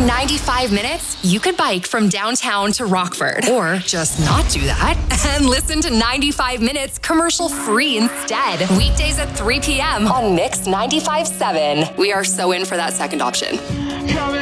In 95 minutes, you could bike from downtown to Rockford, or just not do that and listen to 95 minutes commercial free instead. Weekdays at 3 p.m. on Mix 95.7. We are so in for that second option.